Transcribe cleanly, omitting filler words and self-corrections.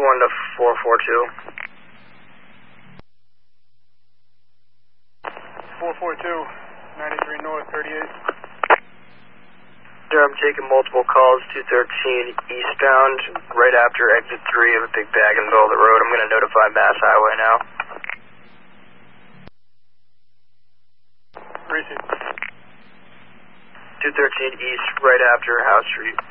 to 442. 442, 93 North, 38. Sir, I'm taking multiple calls, 213 eastbound, right after exit 3 of a big bag in the middle of the road. I'm going to notify Mass Highway now. Receive. 213 east, right after House Street.